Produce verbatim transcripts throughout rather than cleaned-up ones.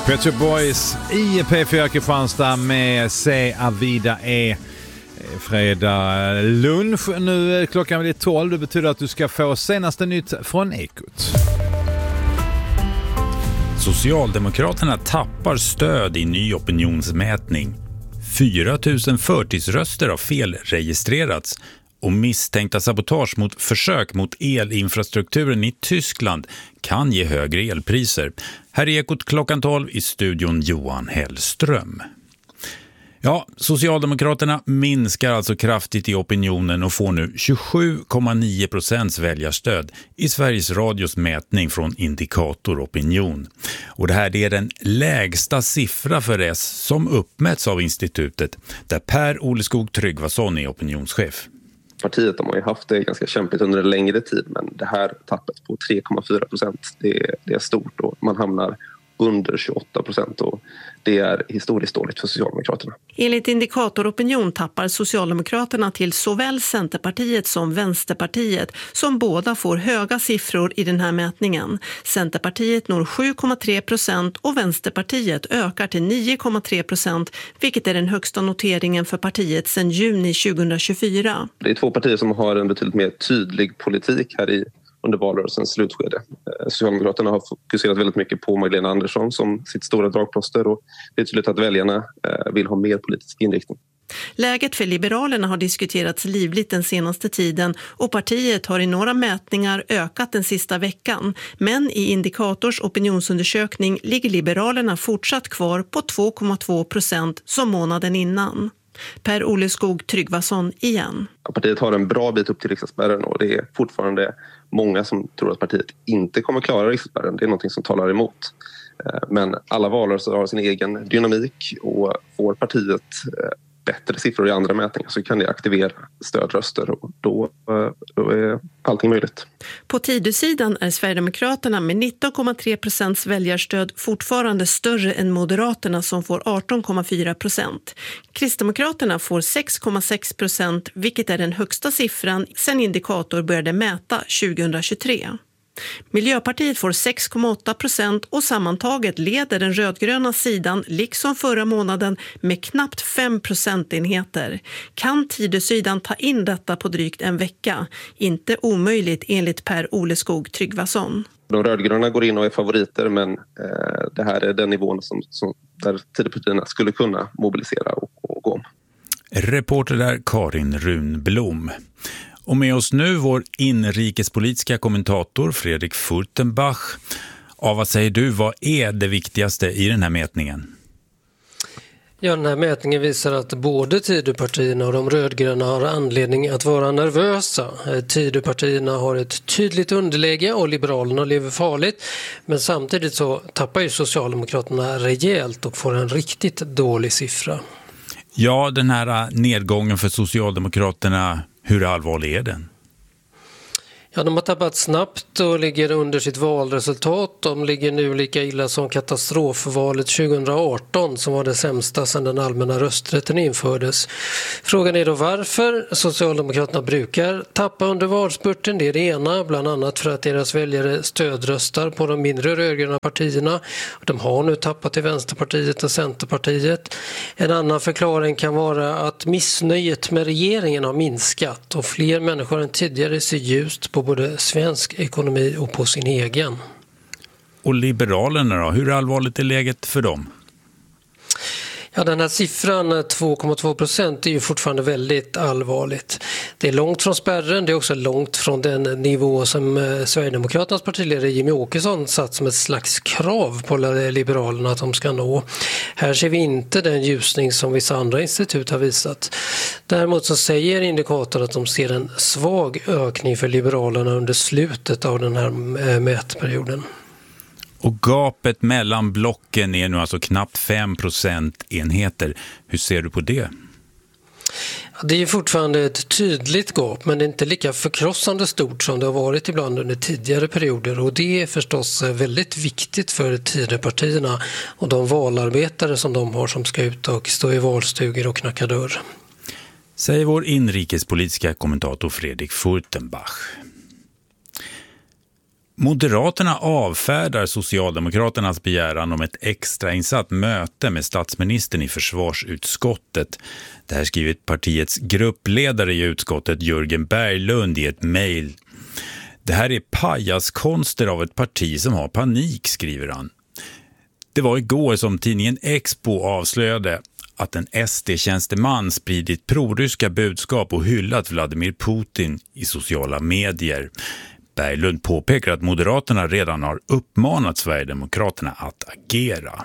Pet Shop Boys i P fyra Kristianstad med Se Avida E. Fredag lunch. Nu är klockan blir tolv. Det betyder att du ska få senaste nytt från Ekot. Socialdemokraterna tappar stöd i ny opinionsmätning. fyra tusen förtidsröster har felregistrerats och misstänkta sabotage mot försök mot elinfrastrukturen i Tyskland kan ge högre elpriser. Här är Ekot klockan tolv i studion Johan Hellström. Ja, Socialdemokraterna minskar alltså kraftigt i opinionen och får nu tjugosju komma nio procents väljarstöd i Sveriges Radios mätning från Indikator Opinion. Och det här det är den lägsta siffra för S som uppmätts av institutet, där Per Oleskog Tryggvason är opinionschef. Partiet de har ju haft det ganska kämpigt under en längre tid, men det här tappet på tre komma fyra procent det, det är stort och man hamnar under tjugoåtta procent och det är historiskt dåligt för Socialdemokraterna. Enligt Indikator Opinion tappar Socialdemokraterna till såväl Centerpartiet som Vänsterpartiet, som båda får höga siffror i den här mätningen. Centerpartiet når sju komma tre procent och Vänsterpartiet ökar till nio komma tre procent, vilket är den högsta noteringen för partiet sedan juni tjugohundratjugofyra. Det är två partier som har en betydligt mer tydlig politik här i under valrörelsens slutskede. Socialdemokraterna har fokuserat väldigt mycket på Magdalena Andersson som sitt stora dragplåster och det är tydligt att väljarna vill ha mer politisk inriktning. Läget för Liberalerna har diskuterats livligt den senaste tiden och partiet har i några mätningar ökat den sista veckan. Men i Indikators opinionsundersökning ligger Liberalerna fortsatt kvar på två komma två procent som månaden innan. Per Oleskog Tryggvason igen. Partiet har en bra bit upp till riksdagsspärren och det är fortfarande många som tror att partiet inte kommer klara riksdagsspärren. Det är något som talar emot. Men alla valrörelser har sin egen dynamik och får partiet bättre siffror i andra mätningar så kan det aktivera stödröster och då, då är allting möjligt. På Tidösidan är Sverigedemokraterna med nitton komma tre procents väljarstöd fortfarande större än Moderaterna som får arton komma fyra procent. Kristdemokraterna får sex komma sex procent, vilket är den högsta siffran sedan Indikator började mäta tjugohundratjugotre. Miljöpartiet får sex komma åtta procent och sammantaget leder den rödgröna sidan liksom förra månaden med knappt fem procentenheter. Kan Tidösidan ta in detta på drygt en vecka? Inte omöjligt enligt Per Oleskog Tryggvason. De rödgröna går in och är favoriter men eh, det här är den nivån som, som där Tidöpartierna skulle kunna mobilisera och, och gå om. Reporter där Karin Runblom. Och med oss nu vår inrikespolitiska kommentator Fredrik Furtenbach. Ja, vad säger du, vad är det viktigaste i den här mätningen? Ja, den här mätningen visar att både Tidöpartierna och de rödgröna har anledning att vara nervösa. Tidöpartierna har ett tydligt underläge och Liberalerna lever farligt. Men samtidigt så tappar ju Socialdemokraterna rejält och får en riktigt dålig siffra. Ja, den här nedgången för Socialdemokraterna, hur allvarlig är den? Ja, de har tappat snabbt och ligger under sitt valresultat. De ligger nu lika illa som katastrofvalet tjugohundraarton som var det sämsta sedan den allmänna rösträtten infördes. Frågan är då varför Socialdemokraterna brukar tappa under valspurten. Det är det ena, bland annat för att deras väljare stödröstar på de mindre rödgröna partierna. De har nu tappat till Vänsterpartiet och Centerpartiet. En annan förklaring kan vara att missnöjet med regeringen har minskat och fler människor än tidigare ser ljust på både svensk ekonomi och på sin egen. Och Liberalerna då? Hur allvarligt är läget för dem? Ja, den här siffran två komma två procent är ju fortfarande väldigt allvarligt. Det är långt från spärren, det är också långt från den nivå som Sverigedemokraternas partiledare Jimmy Åkesson satt som ett slags krav på Liberalerna att de ska nå. Här ser vi inte den ljusning som vissa andra institut har visat. Däremot så säger Indikator att de ser en svag ökning för Liberalerna under slutet av den här mätperioden. Och gapet mellan blocken är nu alltså knappt fem procentenheter. Hur ser du på det? Det är ju fortfarande ett tydligt gap, men det är inte lika förkrossande stort som det har varit ibland under tidigare perioder. Och det är förstås väldigt viktigt för Tidöpartierna och de valarbetare som de har som ska ut och stå i valstugor och knacka dörr. Säger vår inrikespolitiska kommentator Fredrik Furtenbach. Moderaterna avfärdar Socialdemokraternas begäran om ett extrainsatt möte med statsministern i försvarsutskottet. Det här skriver partiets gruppledare i utskottet Jörgen Berglund i ett mejl. Det här är pajaskonster av ett parti som har panik, skriver han. Det var igår som tidningen Expo avslöjade att en S D-tjänsteman spridit proryska budskap och hyllat Vladimir Putin i sociala medier. Berglund påpekar att Moderaterna redan har uppmanat Sverigedemokraterna att agera.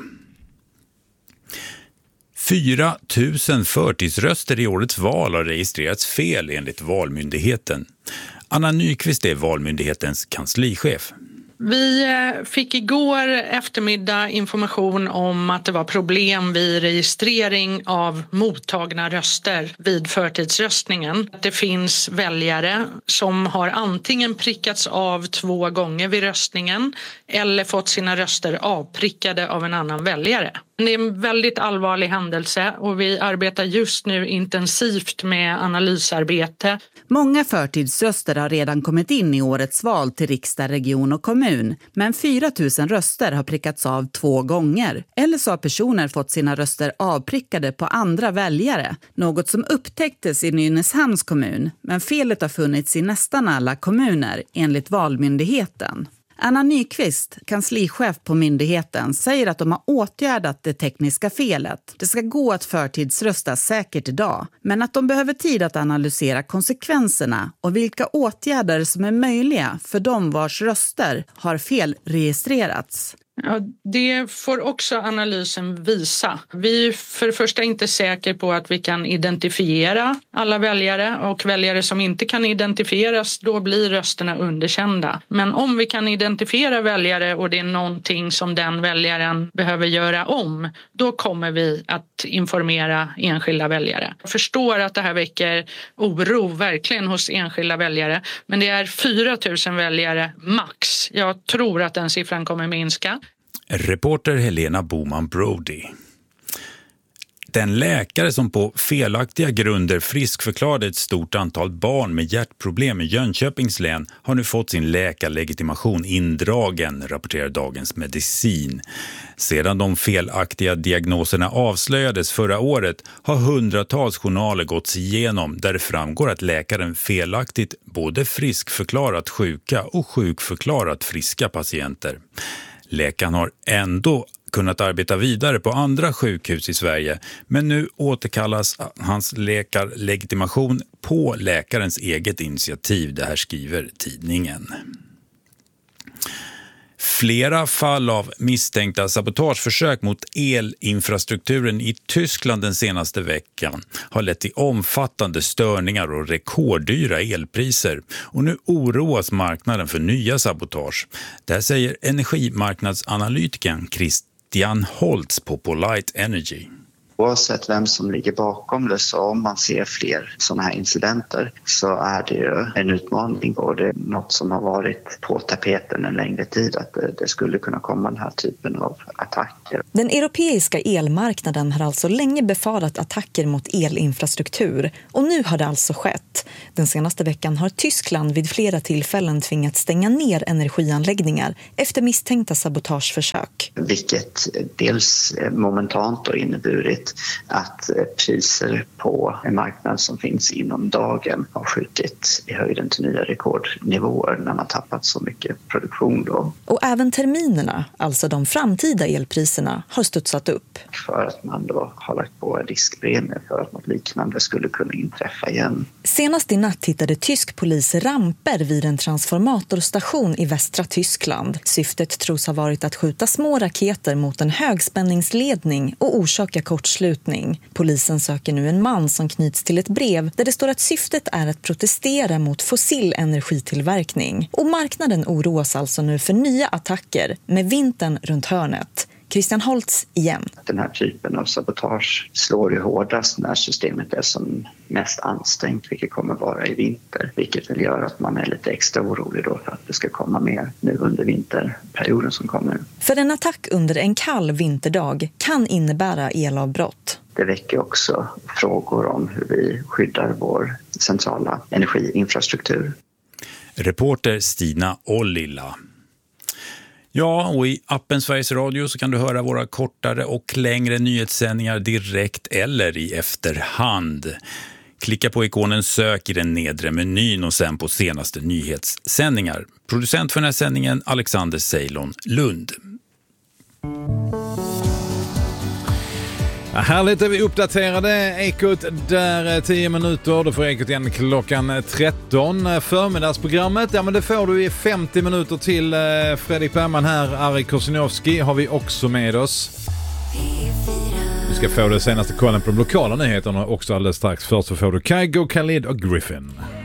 fyra tusen förtidsröster i årets val har registrerats fel enligt Valmyndigheten. Anna Nyqvist är Valmyndighetens kanslichef. Vi fick igår eftermiddag information om att det var problem vid registrering av mottagna röster vid förtidsröstningen. Det finns väljare som har antingen prickats av två gånger vid röstningen eller fått sina röster avprickade av en annan väljare. Det är en väldigt allvarlig händelse och vi arbetar just nu intensivt med analysarbete. Många förtidsröster har redan kommit in i årets val till riksdag, region och kommun. Men fyra tusen röster har prickats av två gånger. Eller så har personer fått sina röster avprickade på andra väljare. Något som upptäcktes i Nynäshamns kommun. Men felet har funnits i nästan alla kommuner enligt Valmyndigheten. Anna Nyqvist, kanslichef på myndigheten, säger att de har åtgärdat det tekniska felet. Det ska gå att förtidsrösta säkert idag, men att de behöver tid att analysera konsekvenserna och vilka åtgärder som är möjliga för de vars röster har felregistrerats. Ja, det får också analysen visa. Vi är för det första inte säkra på att vi kan identifiera alla väljare och väljare som inte kan identifieras, då blir rösterna underkända. Men om vi kan identifiera väljare och det är någonting som den väljaren behöver göra om, då kommer vi att informera enskilda väljare. Jag förstår att det här väcker oro verkligen hos enskilda väljare, men det är fyra tusen väljare max. Jag tror att den siffran kommer minska. Reporter Helena Boman Brody. Den läkare som på felaktiga grunder friskförklarade ett stort antal barn med hjärtproblem i Jönköpings län har nu fått sin läkarlegitimation indragen, rapporterar Dagens Medicin. Sedan de felaktiga diagnoserna avslöjades förra året har hundratals journaler gåtts igenom där det framgår att läkaren felaktigt både friskförklarat sjuka och sjukförklarat friska patienter. Läkaren har ändå kunnat arbeta vidare på andra sjukhus i Sverige, men nu återkallas hans läkarlegitimation på läkarens eget initiativ, det här skriver tidningen. Flera fall av misstänkta sabotageförsök mot elinfrastrukturen i Tyskland den senaste veckan har lett till omfattande störningar och rekorddyra elpriser. Och nu oroas marknaden för nya sabotage. Det säger energimarknadsanalytikern Christian Holtz på Polite Energy. Oavsett vem som ligger bakom det, så om man ser fler sådana här incidenter så är det ju en utmaning och det är något som har varit på tapeten en längre tid att det, det skulle kunna komma den här typen av attacker. Den europeiska elmarknaden har alltså länge befarat attacker mot elinfrastruktur och nu har det alltså skett. Den senaste veckan har Tyskland vid flera tillfällen tvingats stänga ner energianläggningar efter misstänkta sabotageförsök. Vilket dels momentant har inneburit att priser på en marknad som finns inom dagen har skjutit i höjden till nya rekordnivåer när man tappat så mycket produktion då. Och även terminerna, alltså de framtida elpriserna, har studsat upp. För att man då har lagt på en riskpremie för att något liknande skulle kunna inträffa igen. Senast i natt hittade tysk polis ramper vid en transformatorstation i västra Tyskland. Syftet tros ha varit att skjuta små raketer mot en högspänningsledning och orsaka kortslutning. Polisen söker nu en man som knyts till ett brev där det står att syftet är att protestera mot fossil energitillverkning. Och marknaden oroas alltså nu för nya attacker med vintern runt hörnet. Christian Holtz igen. Den här typen av sabotage slår ju hårdast när systemet är som mest ansträngt, vilket kommer vara i vinter. Vilket väl gör att man är lite extra orolig då för att det ska komma mer nu under vinterperioden som kommer. För en attack under en kall vinterdag kan innebära elavbrott. Det väcker också frågor om hur vi skyddar vår centrala energiinfrastruktur. Reporter Stina Ollila. Ja, och i appen Sveriges Radio så kan du höra våra kortare och längre nyhetssändningar direkt eller i efterhand. Klicka på ikonen sök i den nedre menyn och sen på senaste nyhetssändningar. Producent för den här sändningen Alexander Ceylon Lund. Ja, härligt är vi uppdaterade. Ekot där tio minuter. Då får Ekot igen klockan tretton. Förmiddagsprogrammet, ja men det får du i femtio minuter till. Fredrik Bergman här, Ari Korsinowski har vi också med oss. Du ska få det senaste kollen på de lokala nyheterna också alldeles strax. Först så får du Kygo, Khalid och Griffin.